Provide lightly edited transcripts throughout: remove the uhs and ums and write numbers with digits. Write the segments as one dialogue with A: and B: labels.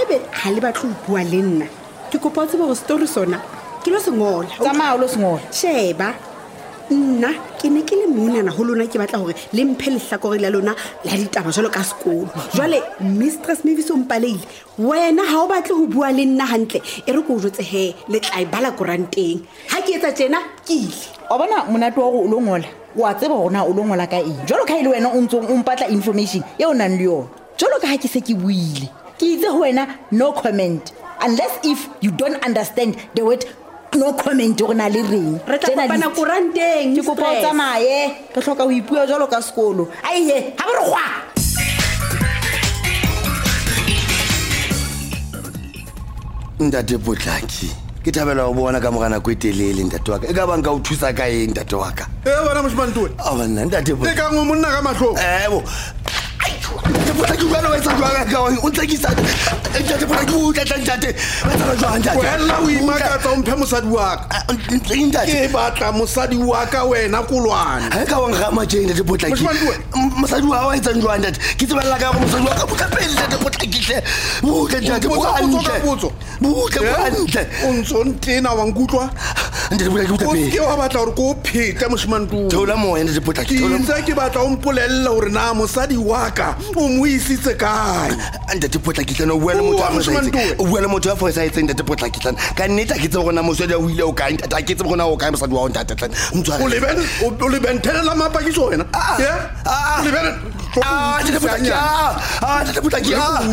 A: haebe ha le batlo ho bua le nna ke kopa o tsebe go story sona ke lo sengola
B: tsamaya o lo sengola
A: sheba nna ke ne ke le monana ho lona ke batla hore le mphe lehlakore la lona la ditaba jalo ka sekolo jwale Mistress Mavis o mpaleile wena ha o batle ho bua le nna hantle e re go jotse he le tla ibala koranteng ha ke etsa tjena ke ile
B: o bona monate wa go o lo ngola wa tseba gona o lo ngola ka eng jalo ka ile wena o ntse o mpatla information e o nang le yona jalo ka ha ke se ke buile ke itse ho wena no comment unless if you don't understand the word no comment go na le reng
A: re tla kopana koranteng
B: ke kopa o tsamaye ke hloka ho ipua jalo ka sekolo aiye ha bo re gwa
C: Ntate Potlaki ke thabela go bona ka mogana go etelele ntate wa ka e ka bang ka o thusa ka eng ntate wa ka
D: bana moshimane tuwe
C: a bana ntate
D: e ka ngo monna ka mahlo
C: bo Potlaki jwana wa etsa jwang ka o ntlekisa ntate Potlaki o tla ntate wa etsa jwang ntate
D: wena o imakatsa o mphe mosadi wa ka
C: ntate
D: ke batla mosadi wa ka wena kolwana
C: ha ka wa ngama tjena ntate Potlaki mosadi wa etsa jwang ntate ke tsebella ka go mosadi wa ka botla pele ntate Potlaki hle botla ntate botla
D: o ntso ntena wa nkutlwa
C: ntate Potlaki botla pele
D: ke wa batla hore ko phete moshimane tuwe
C: thola moya ntate Potlaki thola
D: ntse ke batla o mpolella hore na mosadi wa ka o mo isitse kae
C: ntate Potlaki tlana o bua le motho a fosaetseng ntate Potlaki tlana ka nnete ke tsebe gona mosadi a o ile o kae ntate a ke tsebe gona o kae mosadi wa o ntate tlana
D: o lebenthelela mapakiso wena
C: ntate Potlaki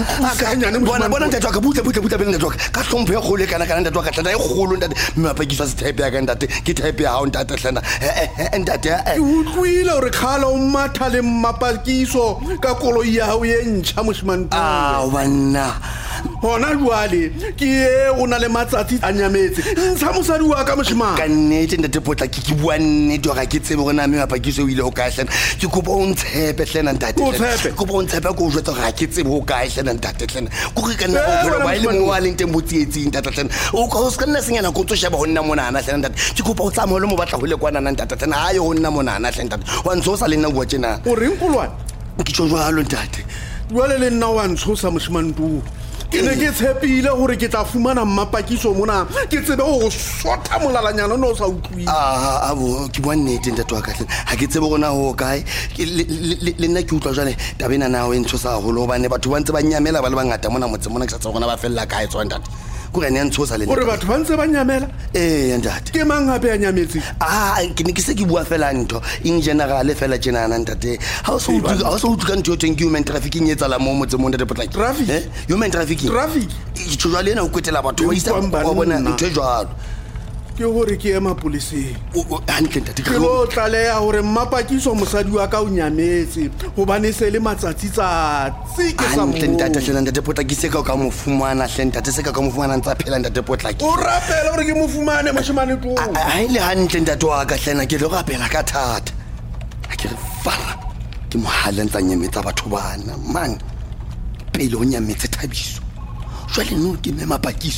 C: bona ntate wa ka butle pele ntate wa ka ka hlompho e kgolo e kana ntate wa ka tlana e kgolo ntate mapakiso a se type ya ka ntate ke type ya hao ntate tlana ntate
D: ke utlwile hore kgala o matha le mapakiso ka koloi ya hao ye ntšha moshimane
C: banna
D: gona jwale ke e o na le matsatsi a nyametse ntsha mosadi wa ka moshimane
C: ka nnete ntate Potlaki ke bua nnete wa ka ke tsebe gona me mapakiso o ile o kae hlena ke kopa o ntshepe hlena ntate kopa o ntshepe ko o jwetsa ga ke tsebe o kae hlena ntate hlena ko re ka nna go bola ba ile mo wa leng teng botsietsing ntate hlena o ka o se ka nna senyana go tso sheba go nna mona ana hlena ntate ke kopa o tsamaye le mo batla go le kwana ntate hlena ha yo go nna mona ana hlena ntate wa ntso sa le nna bua tjena
D: o reng kolwana
C: ke tjojwalo ntate
D: jwale le nna wa ntshosa moshimane tuwe ke ne ke tshepile gore ke tla fumana mmapakiso mona ke tsebe go sotha molalanyana no sa utlwile
C: abo ke bua nnete ntate wa ka ha ke tsebe gona ho kae le nna ke utlwa jwale tabena nawe ntho sa holo bane batho ba ntse ba nyamela ba le bangata mona motse mona ke sa tsona ba fella kae tswa ntate go re ne ntshosa le
D: gore batho ba ntse ba nyamela
C: ntate
D: ke mang gape ya nyametse
C: ke ne ke se ke bua fela ntho in general fela tjenana ntate ha o so utlwa ntho teng human trafficking e tsala mo motse mo ntate Potlaki human trafficking ke tjwa le na o kwetela batho ba isa ba bona ntho jwalo
D: ke gore ke ema poliseng
C: hantle ntate
D: ke lo tlaleya gore mmapakiso mosadi wa ka o nyametse gobane se le matsatsi tsatsi ke sa mo
C: ntate hlena ntate Potlaki se ka ka mo fumana hle ntate se ka ka mo fumana ntsa phela ntate Potlaki
D: o rapela gore ke mo fumane moshimane tuwe
C: a ile hantle ntate wa ka hlena ke le go rapela ka thata a ke re fara ke mohalla ntsa nyemetsa batho bana man pele o nyametse Thabiso jwale no ke me mapakiso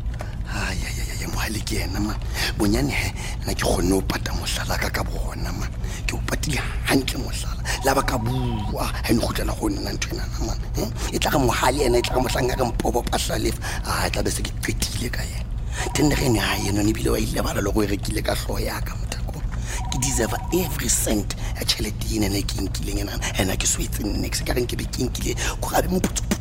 C: mohale ke ena man bonyane he nna ke kgonne o pata mohlala ka bona man ke o patile hantle mohlala la ba ka bua ha ne khutlela go nna ntwena man e tla ga mohale ena e tla ga mohlanga ka mpobo pahlalefa tla be se ke qetile ka yena tenne re ne ha yena ne bile wa ile bala le go rekile ka hlo ya ka mthako ke deserve every cent a chelete ene ne ke nkileng ena ke swetse next ka reng ke be ke nkile go gabe moputso